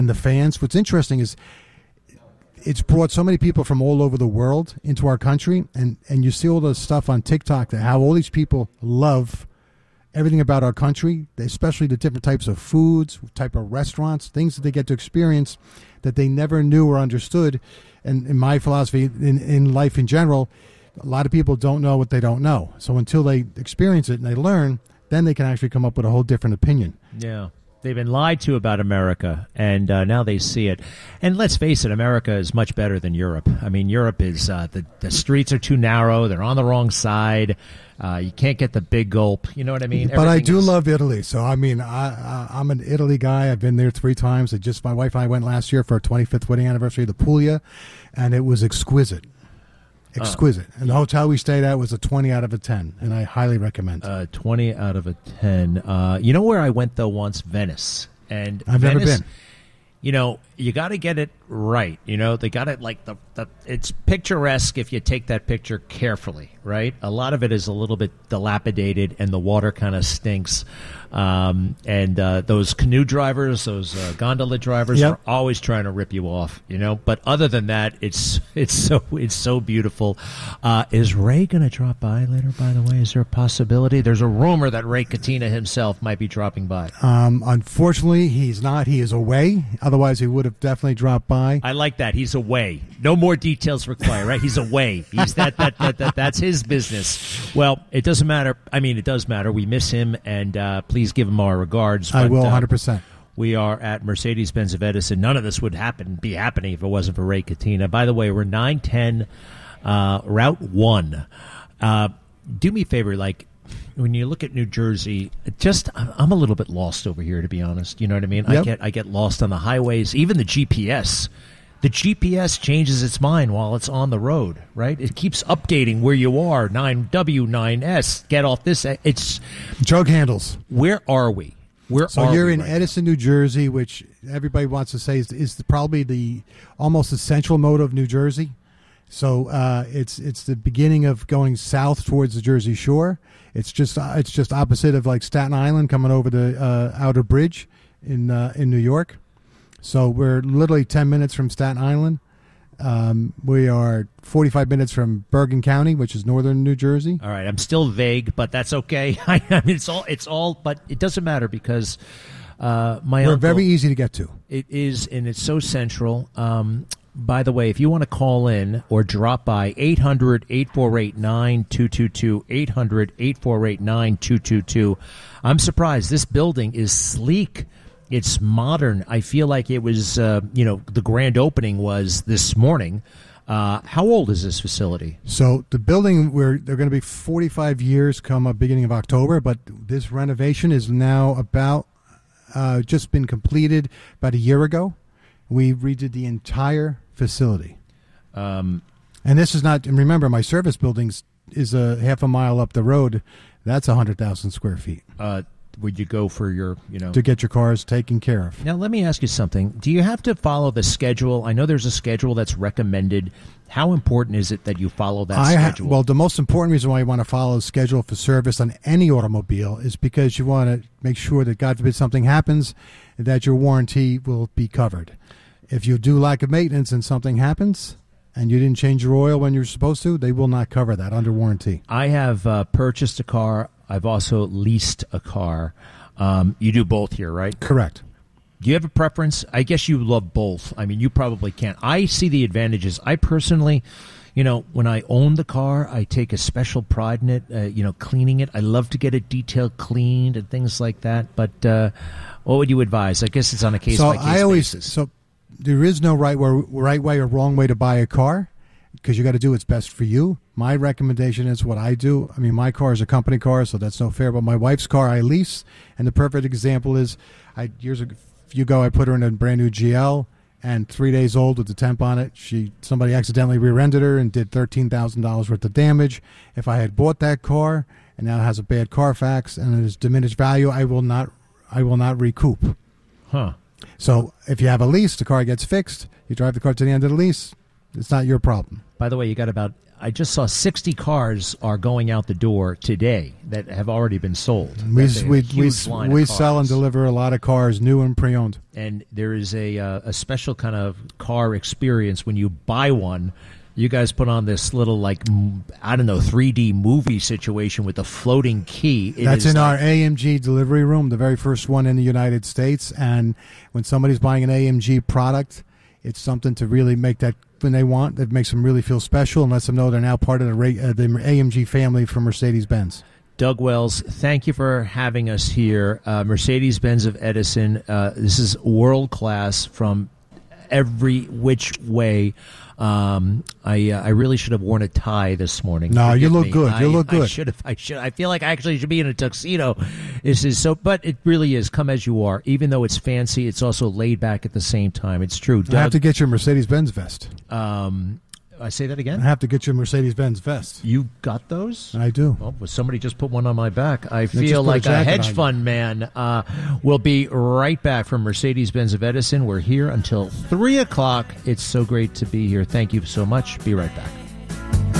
And the fans. What's interesting is it's brought so many people from all over the world into our country, and you see all the stuff on TikTok that how all these people love everything about our country, especially the different types of foods, type of restaurants, things that they get to experience that they never knew or understood. And in my philosophy, in life in general, a lot of people don't know what they don't know. So until they experience it and they learn, then they can actually come up with a whole different opinion. Yeah. They've been lied to about America, and now they see it. And let's face it, America is much better than Europe. I mean, Europe is the streets are too narrow. They're on the wrong side. You can't get the big gulp. You know what I mean? But I do love Italy. So, I mean, I'm an Italy guy. I've been there 3 times. My wife and I went last year for our 25th wedding anniversary to Puglia, and it was exquisite. Exquisite. And the hotel we stayed at was a 20 out of a 10, and I highly recommend it. 20 out of a 10. You know where I went, though, once? Venice. And I've never been. You know, you got to get it right. You know, they got it like it's picturesque if you take that picture carefully, right? A lot of it is a little bit dilapidated, and the water kind of stinks. And those canoe drivers, those gondola drivers, are always trying to rip you off, you know. But other than that, it's so beautiful. Is Ray going to drop by later? By the way, is there a possibility? There's a rumor that Ray Catena himself might be dropping by. Unfortunately, he's not. He is away. Otherwise, he would have definitely dropped by. I like that. He's away. No more details required, right? He's away. He's that's his business. Well, it doesn't matter. I mean, it does matter. We miss him, and please give him our regards. I will, 100%. We are at Mercedes-Benz of Edison. None of this would be happening if it wasn't for Ray Catena. By the way, we're 910 Route 1. Do me a favor, like, when you look at New Jersey, I'm a little bit lost over here, to be honest. You know what I mean? Yep. I get lost on the highways. Even the GPS. The GPS changes its mind while it's on the road, right? It keeps updating where you are. 9W, 9S, get off this. It's jug handles. Where are we? So you're in Edison, New Jersey, which everybody wants to say is probably the almost the central mode of New Jersey. So it's the beginning of going south towards the Jersey Shore. It's just opposite of like Staten Island coming over the outer bridge in New York. So we're literally 10 minutes from Staten Island. We are 45 minutes from Bergen County, which is northern New Jersey. All right, I'm still vague, but that's okay. I mean, it's all, but it doesn't matter because we're very easy to get to. It is, and it's so central. By the way, if you want to call in or drop by, 800-848-9222, 800-848-9222. I'm surprised. This building is sleek. It's modern. I feel like it was, the grand opening was this morning. How old is this facility? So the building, they're going to be 45 years come beginning of October, but this renovation is now about just been completed about a year ago. We redid the entire facility. And this is not, and remember, my service buildings is a half a mile up the road. That's 100,000 square feet. Would you go for your, to get your cars taken care of? Now, let me ask you something. Do you have to follow the schedule? I know there's a schedule that's recommended. How important is it that you follow that schedule? Well, the most important reason why you want to follow the schedule for service on any automobile is because you want to make sure that, God forbid, something happens, that your warranty will be covered. If you do lack of maintenance and something happens and you didn't change your oil when you're supposed to, they will not cover that under warranty. I have purchased a car. I've also leased a car. You do both here, right? Correct. Do you have a preference? I guess you love both. I mean, you probably can't. I see the advantages. I personally, when I own the car, I take a special pride in it, cleaning it. I love to get it detailed cleaned and things like that. But what would you advise? I guess it's on a case-by-case basis. So there is no right way or wrong way to buy a car because you got to do what's best for you. My recommendation is what I do. I mean, my car is a company car, so that's no fair. But my wife's car I lease, and the perfect example is years ago I put her in a brand new GL, and 3 days old with the temp on it. Somebody accidentally rear-ended her and did $13,000 worth of damage. If I had bought that car and now it has a bad Carfax and it is diminished value, I will not recoup. Huh. So if you have a lease, the car gets fixed. You drive the car to the end of the lease. It's not your problem. By the way, you got about I just saw 60 cars are going out the door today that have already been sold. We That's a huge line of sell and cars. deliver a lot of cars, new and pre-owned. And there is a special kind of car experience when you buy one. You guys put on this little, like, I don't know, 3D movie situation with a floating key. That's in our AMG delivery room, the very first one in the United States. And when somebody's buying an AMG product, it's something to really make that when they want. That makes them really feel special and lets them know they're now part of the AMG family from Mercedes-Benz. Doug Wells, thank you for having us here. Mercedes-Benz of Edison. This is world class from every which way. I really should have worn a tie this morning. No, Forgive you look me. good. You look good. I should. I feel like I actually should be in a tuxedo. This is so, but it really is. Come as you are. Even though it's fancy, it's also laid back at the same time. It's true. Doug, I have to get your Mercedes-Benz vest. I say that again. I have to get your Mercedes-Benz vest. You got those? I do. Well, somebody just put one on my back. I just feel put a like a jacket hedge on fund man. We'll be right back from Mercedes-Benz of Edison. We're here until 3 o'clock. It's so great to be here. Thank you so much. Be right back.